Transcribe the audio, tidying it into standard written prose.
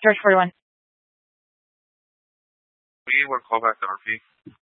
George 41. We were called back to RP.